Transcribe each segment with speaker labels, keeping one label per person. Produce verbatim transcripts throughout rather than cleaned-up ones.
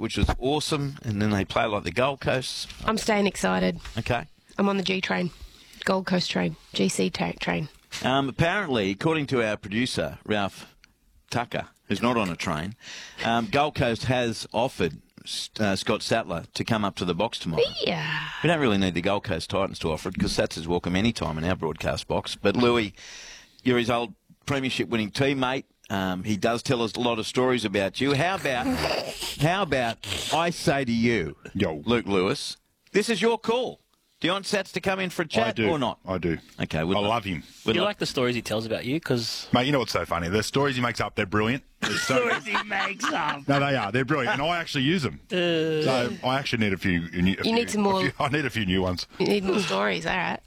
Speaker 1: which was awesome, and then they play like the Gold Coast.
Speaker 2: I'm staying excited.
Speaker 1: Okay.
Speaker 2: I'm on the G train, Gold Coast train, G C ta- train.
Speaker 1: Um, apparently, according to our producer, Ralph Tucker, who's not on a train, um, Gold Coast has offered uh, Scott Sattler to come up to the box tomorrow.
Speaker 2: Yeah.
Speaker 1: We don't really need the Gold Coast Titans to offer it because Sats is welcome any time in our broadcast box. But, Louis, you're his old premiership-winning teammate. Um, he does tell us a lot of stories about you. How about, how about I say to you,
Speaker 3: Yo.
Speaker 1: Luke Lewis, this is your call. Do you want Sats to come in for a chat
Speaker 3: I do.
Speaker 1: or not?
Speaker 3: I do.
Speaker 1: Okay.
Speaker 3: I
Speaker 1: Not,
Speaker 3: love him.
Speaker 1: we'd
Speaker 4: You
Speaker 1: not-
Speaker 4: like the stories he tells about you? Because
Speaker 3: Mate, you know what's so funny? The stories he makes up, they're brilliant. They're so,
Speaker 4: stories he makes up.
Speaker 3: no, they are. They're brilliant. And I actually use them.
Speaker 4: Uh,
Speaker 3: So I actually need a few. A new, a
Speaker 2: You
Speaker 3: few,
Speaker 2: need some
Speaker 3: a
Speaker 2: more-
Speaker 3: few- I need a few new ones.
Speaker 2: You need more stories, all right.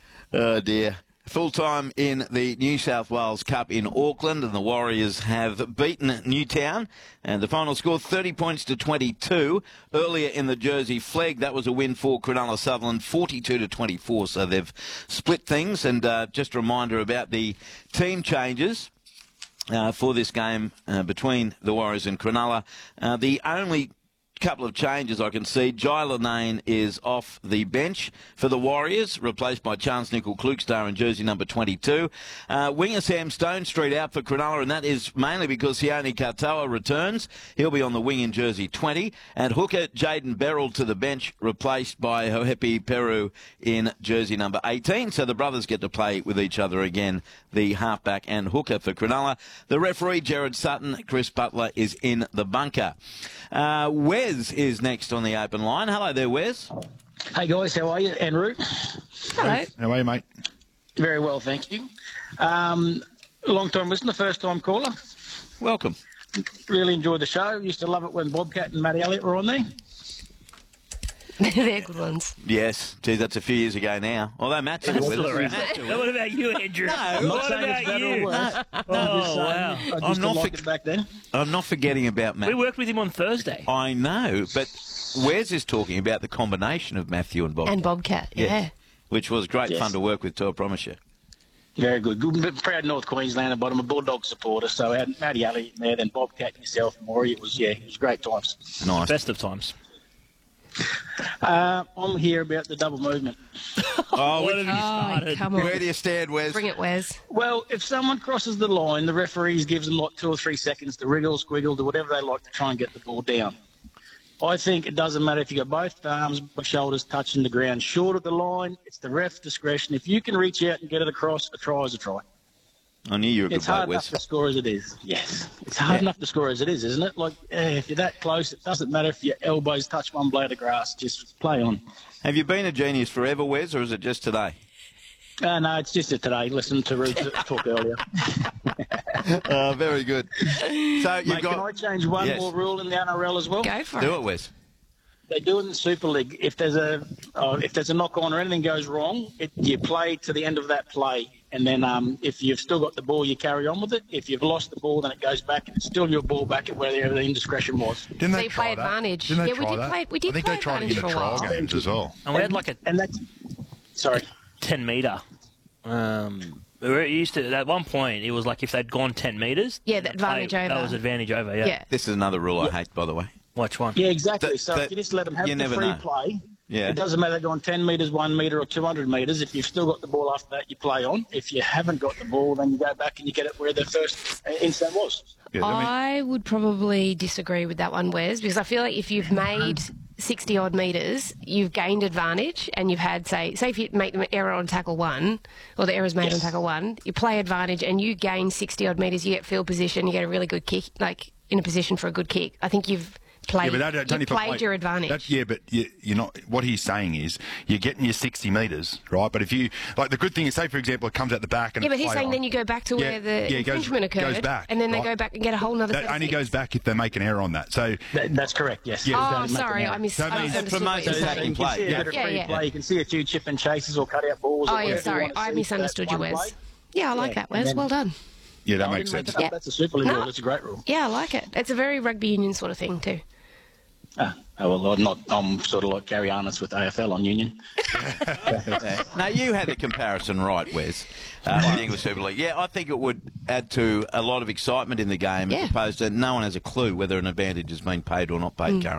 Speaker 1: Oh, dear. Full time in the New South Wales Cup in Auckland, and the Warriors have beaten Newtown. And the final score, thirty points to twenty-two. Earlier in the Jersey Flegg, that was a win for Cronulla Sutherland, forty-two to twenty-four. So they've split things. And uh, just a reminder about the team changes uh, for this game uh, between the Warriors and Cronulla. Uh, the only couple of changes I can see. Jai Lanane is off the bench for the Warriors, replaced by Chance Nickel-Klukstar in jersey number twenty-two. Uh, winger Sam Stone Street out for Cronulla, and that is mainly because Sione Katoa returns. He'll be on the wing in jersey twenty. And hooker Jaden Beryl to the bench, replaced by Hohepi Peru in jersey number eighteen. So the brothers get to play with each other again, the halfback and hooker for Cronulla. The referee, Jared Sutton. Chris Butler is in the bunker. Uh, Wes is next on the open line. Hello there, Wes.
Speaker 5: Hey guys, how are you? En route?
Speaker 2: Hello.
Speaker 3: How are you, mate?
Speaker 5: Very well, thank you. Um, long time listener, first time caller.
Speaker 1: Welcome.
Speaker 5: Really enjoyed the show. Used to love it when Bobcat and Matty Elliott were on there.
Speaker 2: They're good ones.
Speaker 1: Yes, gee, that's a few years ago now. Although Matt's still with us.
Speaker 4: Now, what about you, Andrew?
Speaker 5: I'm not
Speaker 4: what
Speaker 5: saying it's
Speaker 4: about
Speaker 5: better or
Speaker 4: you?
Speaker 5: worse. I'm
Speaker 4: Oh,
Speaker 5: just saying,
Speaker 4: wow.
Speaker 5: I
Speaker 1: I'm
Speaker 5: used to
Speaker 1: not
Speaker 5: like
Speaker 1: for-
Speaker 5: it back then.
Speaker 1: I'm not forgetting about Matt.
Speaker 4: We worked with him on Thursday.
Speaker 1: I know, but Wes is talking about the combination of Matthew and Bob.
Speaker 2: And Bobcat, yeah.
Speaker 1: Yes, which was great
Speaker 5: Yes.
Speaker 1: fun to work with, too, I promise you.
Speaker 5: Very good. Good, proud North Queenslander, but I'm a Bulldog supporter, so I had Matty Elliott in there, then Bobcat and yourself and Maury. It was, yeah, it was great times.
Speaker 1: Nice.
Speaker 4: Best of times.
Speaker 5: Uh, I'm here about the double movement.
Speaker 1: Oh,
Speaker 4: What
Speaker 1: which-
Speaker 4: have you started?
Speaker 2: Oh, come
Speaker 1: where
Speaker 2: on.
Speaker 1: do you stand, Wes?
Speaker 2: Bring it, Wes.
Speaker 5: Well, if someone crosses the line, the referees gives them like two or three seconds to wriggle, squiggle, do whatever they like to try and get the ball down. I think it doesn't matter if you got both arms, both shoulders touching the ground short of the line. It's the ref's discretion. If you can reach out and get it across, a try is a try.
Speaker 1: I knew you were a
Speaker 5: It's
Speaker 1: good bloke,
Speaker 5: hard enough
Speaker 1: Wes.
Speaker 5: to score as it is. Yes, it's hard
Speaker 1: Yeah.
Speaker 5: enough to score as it is, isn't it? Like, eh, if you're that close, it doesn't matter if your elbows touch one blade of grass. Just play on.
Speaker 1: Have you been a genius forever, Wes, or is it just today?
Speaker 5: Uh, no, it's just that today. Listen to Ruth talk earlier.
Speaker 1: Oh, very good. So you've
Speaker 5: Mate,
Speaker 1: got...
Speaker 5: can I change one
Speaker 1: Yes.
Speaker 5: more rule in the N R L as well?
Speaker 2: Go for
Speaker 1: Do
Speaker 2: it.
Speaker 1: it, Wes.
Speaker 5: They do it in the Super League. If there's a oh, if there's a knock on or anything goes wrong, it, you play to the end of that play, and then um, if you've still got the ball, you carry on with it. If you've lost the ball, then it goes back, and it's still your ball back at wherever the indiscretion was.
Speaker 3: Didn't
Speaker 2: So
Speaker 3: they
Speaker 2: you
Speaker 3: try
Speaker 2: play
Speaker 3: that?
Speaker 2: advantage.
Speaker 3: Didn't they
Speaker 2: Yeah, we
Speaker 3: try
Speaker 2: did
Speaker 3: that?
Speaker 2: play- we did
Speaker 3: I think
Speaker 2: play
Speaker 3: they tried it in
Speaker 2: advantage
Speaker 3: the
Speaker 2: for a
Speaker 3: trial
Speaker 2: while.
Speaker 3: games as well.
Speaker 4: And we had like a
Speaker 5: And that's sorry.
Speaker 4: ten metre. Um, we were used to at one point. It was like if they'd gone ten metres.
Speaker 2: Yeah, the advantage
Speaker 4: play,
Speaker 2: over.
Speaker 4: That was advantage over. Yeah.
Speaker 2: Yeah.
Speaker 1: This is another rule I hate, by the way.
Speaker 4: Which one?
Speaker 5: Yeah, exactly.
Speaker 1: That-
Speaker 5: so
Speaker 1: that-
Speaker 5: if you just let them have
Speaker 1: you
Speaker 5: the
Speaker 1: never
Speaker 5: free
Speaker 1: know.
Speaker 5: play,
Speaker 1: Yeah.
Speaker 5: it doesn't matter going ten metres, one metre, or two hundred metres. If you've still got the ball after that, you play on. If you haven't got the ball, then you go back and you get it where the first instant was.
Speaker 3: Yeah, I mean,
Speaker 2: I would probably disagree with that one, Wes, because I feel like if you've made sixty odd metres, you've gained advantage, and you've had, say, say if you make the error on tackle one, or the error's made
Speaker 5: Yes.
Speaker 2: on tackle one, you play advantage and you gain sixty odd metres, you get field position, you get a really good kick, like in a position for a good kick. I think you've played,
Speaker 3: yeah, but that, that's only
Speaker 2: you've
Speaker 3: for
Speaker 2: played
Speaker 3: play-
Speaker 2: your advantage.
Speaker 3: That, yeah, but you, you're not. What he's saying is you're getting your sixty metres, right? But if you like, the good thing is, say for example, it comes out the back and
Speaker 2: yeah, but
Speaker 3: it's
Speaker 2: he's
Speaker 3: played
Speaker 2: saying
Speaker 3: on.
Speaker 2: then you go back to
Speaker 3: Yeah,
Speaker 2: where the
Speaker 3: yeah, it goes-
Speaker 2: infringement occurred,
Speaker 3: goes back,
Speaker 2: and then they
Speaker 3: right?
Speaker 2: go back and get a whole nother
Speaker 3: That
Speaker 2: set of
Speaker 3: only
Speaker 2: six.
Speaker 3: goes back if they make an error on that. So
Speaker 5: That, that's correct. Yes.
Speaker 3: Yeah.
Speaker 2: Oh,
Speaker 5: Don't make
Speaker 2: sorry,
Speaker 5: an error.
Speaker 2: I, mis-
Speaker 3: That
Speaker 2: I
Speaker 3: means-
Speaker 2: misunderstood what
Speaker 1: promotes
Speaker 2: you're
Speaker 5: So
Speaker 1: attacking
Speaker 2: saying.
Speaker 5: you can see
Speaker 1: play,
Speaker 5: a
Speaker 1: yeah.
Speaker 5: bit of
Speaker 2: Yeah,
Speaker 5: free
Speaker 2: yeah.
Speaker 5: play. You can see a few chip and chases or cut out balls.
Speaker 2: Oh,
Speaker 5: or
Speaker 2: yeah,
Speaker 5: whatever you
Speaker 2: sorry,
Speaker 5: want to
Speaker 2: I
Speaker 5: see.
Speaker 2: misunderstood you,
Speaker 5: That's one
Speaker 2: Wes.
Speaker 5: play.
Speaker 2: Yeah, I like
Speaker 5: Yeah,
Speaker 2: that, Wes.
Speaker 5: and then-
Speaker 2: Well done.
Speaker 3: yeah, that
Speaker 5: No, I
Speaker 3: makes
Speaker 5: didn't make
Speaker 3: sense.
Speaker 5: it up.
Speaker 2: Yeah.
Speaker 5: That's a Super League
Speaker 2: No.
Speaker 5: rule. That's a great rule.
Speaker 2: Yeah, I like it. It's a very rugby union sort of thing too.
Speaker 5: Ah, oh, well, I'm not. I'm sort of like Gary Arnott with A F L on Union.
Speaker 1: Yeah. Now, you had the comparison right, Wes, uh, with the English Super League. Yeah, I think it would add to a lot of excitement in the game
Speaker 2: Yeah.
Speaker 1: as opposed to no one has a clue whether an advantage has been paid or not paid currently.